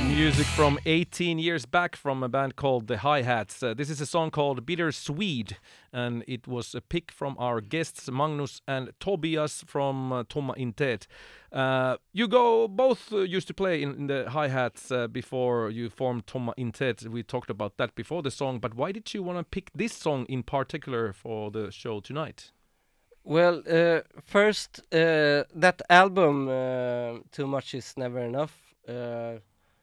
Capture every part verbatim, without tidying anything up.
Music from eighteen years back from a band called the Hi-Hats. Uh, this is a song called Bittersweet, and it was a pick from our guests Magnus and Tobias from uh, Tomma Intet. Uh, you go both uh, used to play in, in the Hi-Hats uh, before you formed Tomma Intet. We talked about that before the song, but why did you want to pick this song in particular for the show tonight? Well, uh, first, uh, that album, uh, Too Much Is Never Enough, uh,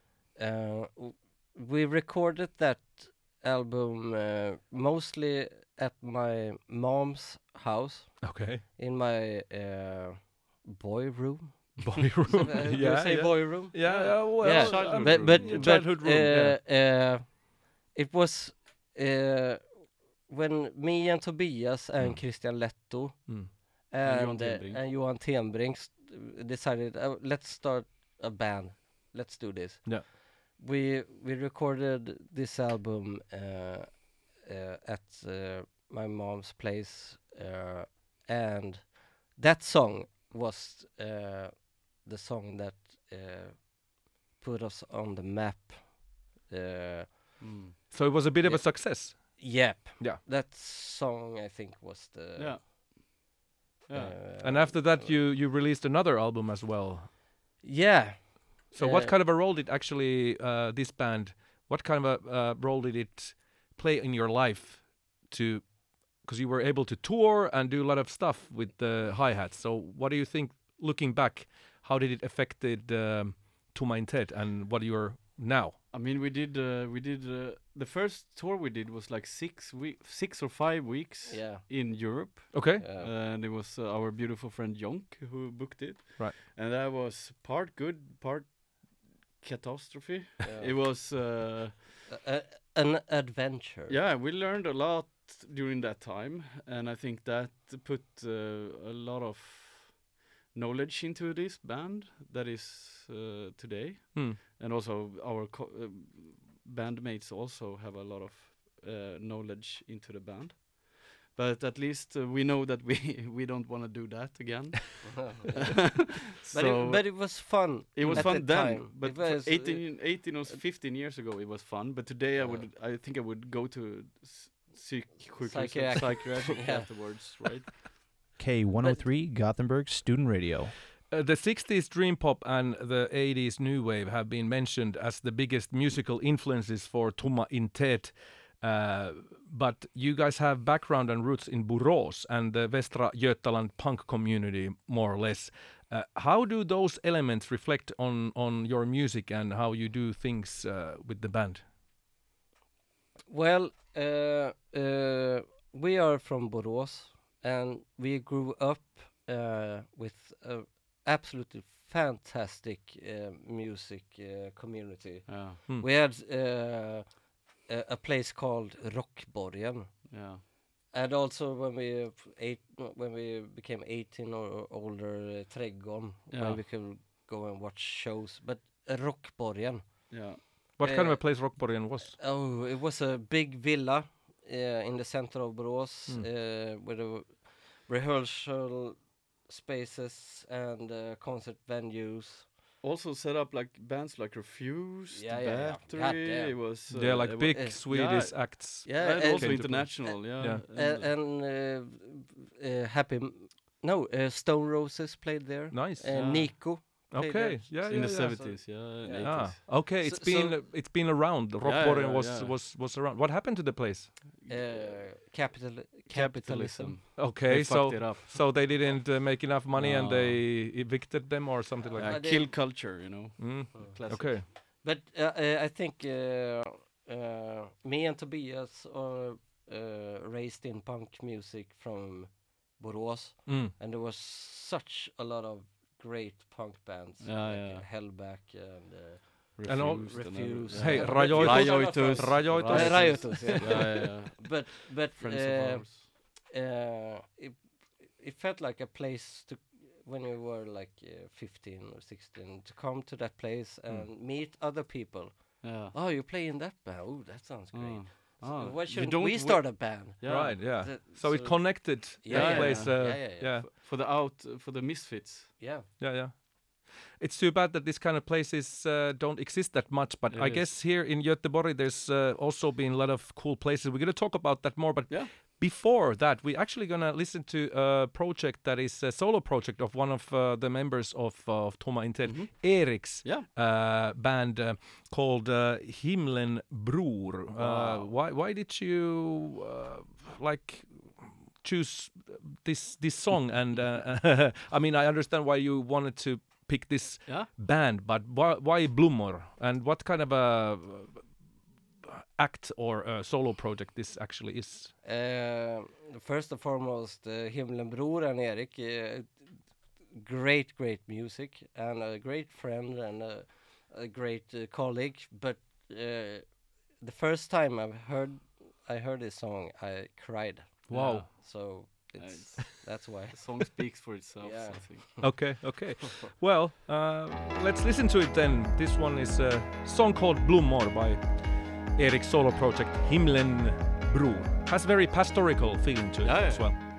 uh, w- we recorded that album uh, mostly at my mom's house Okay. in my uh, boy room. Boy So, room. uh, do you yeah, say yeah. boy room? Yeah, yeah, well, Yeah, childhood but room, but yeah. but Childhood room, uh, yeah. uh, it was uh, when me and Tobias and Mm. Christian Letto Mm. Johan and uh, Tenbrink. and Johan Tenbrink st- decided uh, let's start a band. Let's do this. Yeah. We we recorded this album uh, uh, at uh, my mom's place, uh, and that song was uh, the song that uh, put us on the map. Uh, Mm. So it was a bit of a Yeah. success. yep, Yeah. that song I think was the Yeah. Yeah. uh, And after that, uh, you you released another album as well. yeah. So what Uh, kind of a role did actually uh, this band? What kind of a uh, role did it play in your life? To because you were able to tour and do a lot of stuff with the hi-hats. So what do you think, looking back, how did it affected um, Tomma Intet and what you're now? I mean, we did. Uh, we did. Uh, the first tour we did was like six week, six or five weeks yeah. in Europe, Okay. Yeah. and it was uh, our beautiful friend Jonk who booked it. Right. And that was part good, part catastrophe. Yeah. It was. Uh, A- a- an adventure. yeah, we learned a lot during that time, and I think that put uh, a lot of knowledge into this band that is uh, today. Hmm. And also our co- uh, bandmates also have a lot of uh, knowledge into the band, but at least uh, we know that we we don't want to do that again. but, so it, but it was fun. it was at fun the then, time. but It for was, uh, eighteen, eighteen or fifteen years ago it was fun, but today I Yeah. would I think I would go to s- psych- Psychiatric. psychiatric Yeah. afterwards, right? K one oh three Gothenburg Student Radio. Uh, the sixties dream pop and the eighties new wave have been mentioned as the biggest musical influences for Tomma Intet. Uh, but you guys have background and roots in Borås and the Västra Götaland punk community, more or less. Uh, how do those elements reflect on, on your music and how you do things uh, with the band? Well, uh, uh, we are from Borås, and we grew up uh, with a absolutely fantastic uh, music uh, community. Yeah, Hmm. We had uh, a, a place called Rockborgen, yeah. and also when we f- eight, when we became eighteen or older, uh, Trädgården, Yeah. when we could go and watch shows. But uh, Rockborgen, Yeah. What kind of Uh, a place Rockborgen was? oh, it was a big villa uh, in the center of Borås, Mm. uh, with a rehearsal spaces and uh, concert venues. Also set up like bands like Refused, Yeah, yeah, yeah. Battery. Goddamn. It was yeah, uh, like it big uh, Swedish acts. wa- Yeah, and and, also Came to play. international. Yeah, Yeah. and, and uh, uh, Happy, M- no, uh, Stone Roses played there. Nice. Uh, Yeah. Nico. played Okay. there. Yeah, in yeah, the yeah. seventies, yeah, and Yeah. Ah, eighties. okay. So- It's been so- uh, it's been around. yeah, Rockborgen was yeah. was was around. What happened to the place? Uh, capital, capitalism. Okay, They so fucked it up. so they didn't uh, make enough money and No. they evicted them or something like Uh, that. they- kill culture, you know. Mm. Classic. Okay. But uh, uh, I think uh, uh, me and Tobias are uh, raised in punk music from Borås, Mm. and there was such a lot of great punk bands, Yeah, like yeah. uh, Hellback and uh, And all- Refused and Refused. everything. Hey, Yeah. Rajoitus. Rajoitus. Rajoitus. Uh, Rajoitus, yeah. yeah, yeah, yeah. but but Friends uh, of ours. uh, it it felt like a place to when you were like uh, fifteen or sixteen to come to that place and meet other people. Yeah. Oh, you play in that band? Oh, that sounds great. Mm. So Ah, why you shouldn't don't we wi- start a band? Yeah. Right. Yeah. The- So, it so- connected Yeah, that yeah, place. yeah. Uh, Yeah, yeah, yeah. yeah. For the out, for the misfits. Yeah. Yeah. Yeah. It's too bad that this kind of places uh, don't exist that much, but It I is. guess here in Göteborg there's uh, also been a lot of cool places. We're going to talk about that more, but Yeah. before that, we're actually going to listen to a project that is a solo project of one of uh, the members of, uh, of Tomma Intet, Mhm. Erik's Yeah. uh, band uh, called uh, Himlen Bror. Uh, Wow. why why did you uh, like choose this this song? And uh, I mean, I understand why you wanted to pick this Yeah. band, but why, why Blommor? And what kind of a act or a solo project this actually is? Uh, first and foremost, uh, Himlenbror and Erik, uh, great, great music and a great friend and a, a great uh, colleague. But uh, the first time I've heard, I heard this song, I cried. Wow. Yeah. So it's Nice. that's why. The song speaks for itself. Yeah. I think. Okay, okay. Well, uh, let's listen to it then. This one is a song called Blommor by Erik's solo project Himlen Bror. Has very pastoral feeling to it Yeah, as yeah. well.